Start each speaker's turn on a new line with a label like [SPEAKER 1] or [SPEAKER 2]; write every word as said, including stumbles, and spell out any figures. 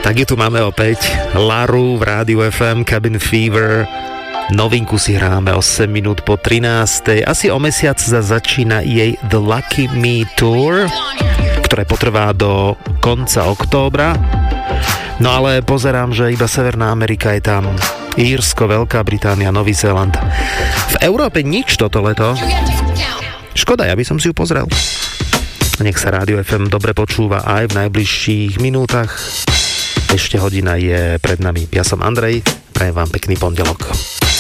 [SPEAKER 1] Tak ju tu máme opäť. Laru v Rádiu ef em, Cabin Fever. Novinku si hráme osem minút po trinástej. Asi o mesiac za začína jej The Lucky Me Tour, ktoré potrvá do konca októbra. No ale pozerám, že iba Severná Amerika je tam. Írsko, Veľká Británia, Nový Zéland. V Európe nič toto leto. Škoda, ja by som si ju pozrel. Nech sa Rádio ef em dobre počúva aj v najbližších minútach. Ešte hodina je pred nami. Ja som Andrej, prajem vám pekný pondelok.